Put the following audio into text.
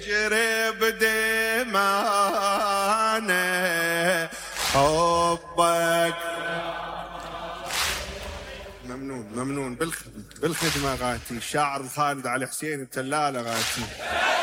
يجري بدمانه حبك. ممنون بالخدمة غاتي. الشاعر الخالد علي حسين التلالة غاتي.